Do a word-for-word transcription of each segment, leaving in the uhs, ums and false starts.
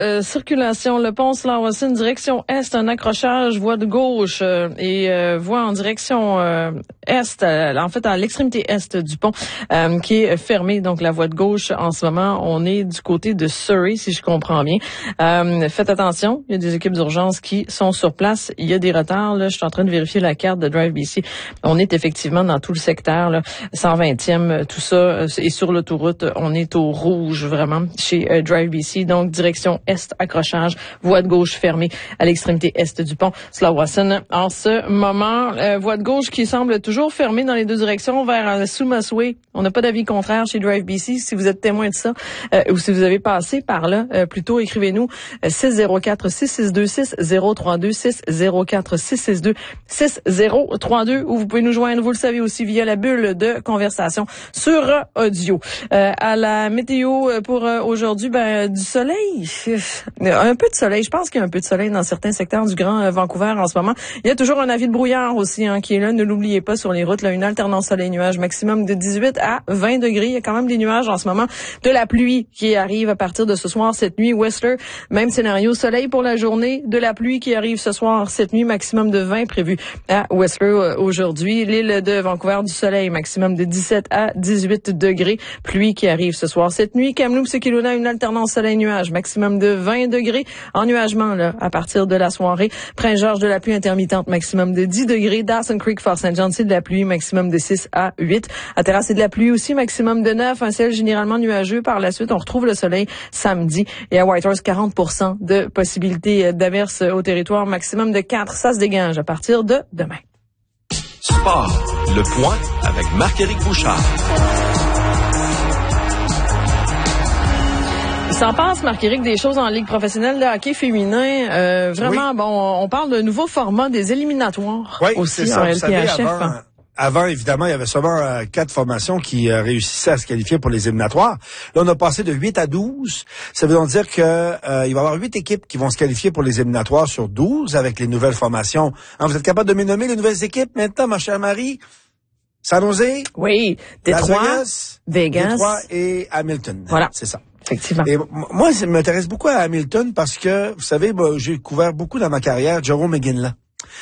euh, circulation. Le pont Slawson, direction est, un accrochage, voie de gauche euh, et euh, voie en direction euh, est, euh, en fait à l'extrémité est du pont, euh, qui est fermée. Donc la voie de gauche, en ce moment, on est du côté de Surrey, si je comprends bien. Euh, faites attention, il y a des équipes d'urgence qui sont sur place. Il y a des retards. Là, je suis en train de vérifier la carte de Drive B C. On est effectivement dans tout le secteur, là, cent vingtième, tout ça, et sur l'autoroute, on est au rouge, vraiment, chez euh, Drive B C. Donc, direction est, accrochage, voie de gauche fermée à l'extrémité est du pont Slawson. En ce moment, euh, voie de gauche qui semble toujours fermée dans les deux directions vers euh, Sumasway. On n'a pas d'avis contraire chez Drive B C. Si vous êtes témoin de ça, euh, ou si vous avez passé par là, euh, plutôt écrivez-nous euh, six zéro quatre, six six deux, six zéro trois deux, six zéro quatre, six six deux, six zéro trois deux, ou vous pouvez nous joindre, vous le savez aussi, via la bulle de conversation sur euh, audio. Euh, à la météo pour euh, aujourd'hui, ben du soleil, un peu de soleil. Je pense qu'il y a un peu de soleil dans certains secteurs du Grand euh, Vancouver en ce moment. Il y a toujours un avis de brouillard aussi hein, qui est là. Ne l'oubliez pas sur les routes. Là, une alternance soleil-nuage, maximum de dix-huit à vingt degrés. Il y a quand même des nuages en ce moment. De la pluie qui arrive à partir de ce soir, cette nuit. Whistler, même scénario. Soleil pour la journée. De la pluie qui arrive ce soir, cette nuit. Maximum de vingt prévu à Whistler euh, aujourd'hui. L'île de Vancouver, du soleil. Maximum de dix-sept à dix-huit degrés. Pluie qui arrive ce soir. Cette nuit, Kamloops et Kelowna, une alternance soleil-nuage. Maximum de vingt degrés. Ennuagement, là, à partir de la soirée. Prince-Georges, de la pluie intermittente. Maximum de dix degrés. Dawson Creek, Fort Saint John, c'est de la pluie. Maximum de six à huit. À Terrasse, c'est de la pluie aussi. Maximum de neuf. Un ciel généralement nuageux. Par la suite, on retrouve le soleil samedi. Et à Whitehorse, quarante pour cent de possibilité d'averse au territoire. Maximum de quatre. Ça se dégage à partir de demain. Sport, le point avec Marc-Éric Bouchard. Il s'en passe, Marc-Éric, des choses en Ligue professionnelle de hockey féminin. Euh, vraiment, oui. Bon, on parle de nouveaux formats des éliminatoires oui, aussi c'est en ça. L Vous P H F. savez, avant, avant, évidemment, il y avait seulement euh, quatre formations qui euh, réussissaient à se qualifier pour les éliminatoires. Là, on a passé de huit à douze. Ça veut donc dire que euh, il va y avoir huit équipes qui vont se qualifier pour les éliminatoires sur douze avec les nouvelles formations. Hein, vous êtes capable de me nommer les nouvelles équipes maintenant, ma chère Marie? San Jose? Oui. Détroit, Vegas, Vegas. Détroit et Hamilton. Voilà. C'est ça. Effectivement. Et moi, ça m'intéresse beaucoup à Hamilton parce que, vous savez, bah, j'ai couvert beaucoup dans ma carrière Jerome McGinley.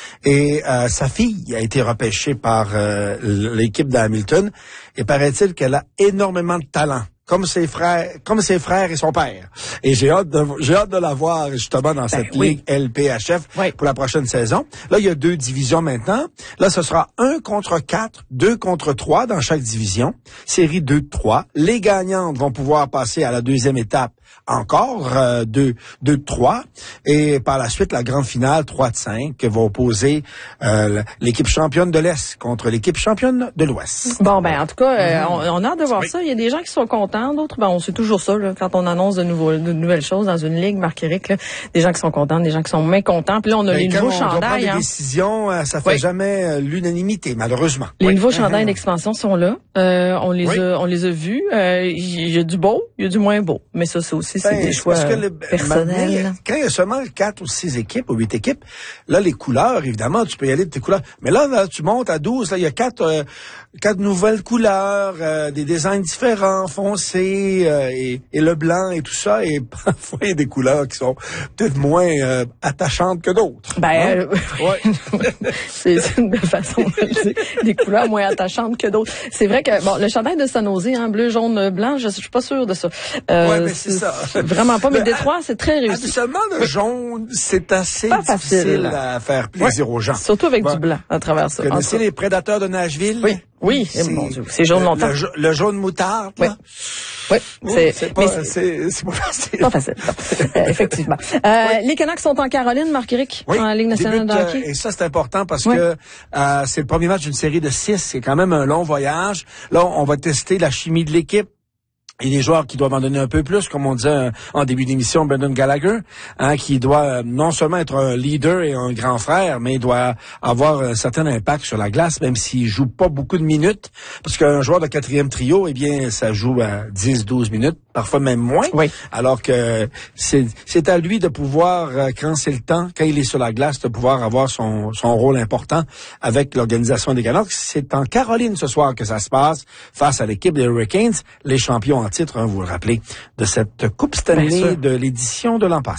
Et euh, sa fille a été repêchée par euh, l'équipe d'Hamilton. Et paraît-il qu'elle a énormément de talent. Comme ses frères, comme ses frères et son père. Et j'ai hâte de, j'ai hâte de la voir, justement, dans ben, cette oui. Ligue L P H F oui. pour la prochaine saison. Là, il y a deux divisions maintenant. Là, ce sera un contre quatre, deux contre trois dans chaque division. Série deux de trois. Les gagnantes vont pouvoir passer à la deuxième étape encore, euh, deux, deux de trois. Et par la suite, la grande finale, trois de cinq, va opposer euh, l'équipe championne de l'Est contre l'équipe championne de l'Ouest. Bon, ben, en tout cas, euh, on, on a hâte de voir oui. ça. Il y a des gens qui sont contents. D'autres, ben, on sait toujours ça, là, quand on annonce de, nouveaux, de nouvelles choses dans une ligue, Marc-Éric, là, des gens qui sont contents, des gens qui sont mécontents. Puis là, on a ben, les nouveaux chandails. Les hein. décisions, ça fait oui. jamais euh, l'unanimité, malheureusement. Les oui. nouveaux chandails d'expansion sont là. Euh, on les oui. a, on les a vus. Il euh, y, y a du beau, il y a du moins beau. Mais ça, c'est aussi, c'est ben, des choix que le, personnels. Quand il y a seulement quatre ou six équipes ou huit équipes, là, les couleurs, évidemment, tu peux y aller de tes couleurs. Mais là, là tu montes à douze, là, il y a quatre, euh, quatre nouvelles couleurs, euh, des designs différents, foncés, euh, Et, et le blanc et tout ça, et parfois il y a des couleurs qui sont peut-être moins euh, attachantes que d'autres. Ben, hein? euh, ouais. c'est, c'est une belle façon de le dire. Des couleurs moins attachantes que d'autres. C'est vrai que bon, le chandail de San Jose, hein, bleu, jaune, blanc, je, je suis pas sûre de ça. Euh, ouais, mais c'est, c'est ça. Vraiment pas. Mais Détroit, c'est très réussi. Seulement le jaune, c'est assez pas difficile facile. à faire plaisir ouais. aux gens. Surtout avec bon. du blanc à travers ça. Vous connaissez les Prédateurs de Nashville? Oui. Oui, c'est, mon Dieu, c'est jaune longtemps. Le, le, le jaune moutarde, oui. là. Oui, c'est, c'est, pas, c'est, c'est, c'est pas facile. Pas facile, euh, effectivement. Euh, oui. Les Canucks sont en Caroline, Marc-Éric, oui, en Ligue nationale de hockey. Et ça, c'est important parce oui. que euh, c'est le premier match d'une série de six. C'est quand même un long voyage. Là, on va tester la chimie de l'équipe. Et les joueurs qui doivent en donner un peu plus, comme on disait euh, en début d'émission, Brendan Gallagher, hein, qui doit euh, non seulement être un leader et un grand frère, mais doit avoir un certain impact sur la glace, même s'il joue pas beaucoup de minutes, parce qu'un joueur de quatrième trio, eh bien, ça joue à dix douze minutes, parfois même moins, oui. alors que c'est, c'est à lui de pouvoir, euh, quand c'est le temps, quand il est sur la glace, de pouvoir avoir son, son rôle important avec l'organisation des Canucks. C'est en Caroline ce soir que ça se passe, face à l'équipe des Hurricanes, les champions en titre, hein, vous le rappelez, de cette Coupe Stanley de l'édition de l'an passé.